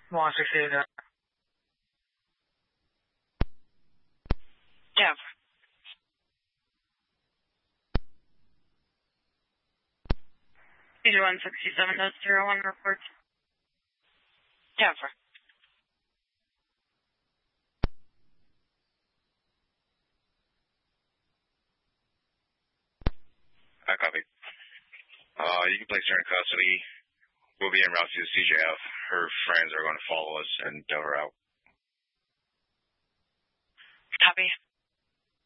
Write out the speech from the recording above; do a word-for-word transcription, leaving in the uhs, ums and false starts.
one sixty-eight. Denver. Peter one sixty-seven, that's zero one report. Denver. I copy. Uh, you can place her in custody. We'll be en route to the C J F. Her friends are going to follow us and tow her out. Copy.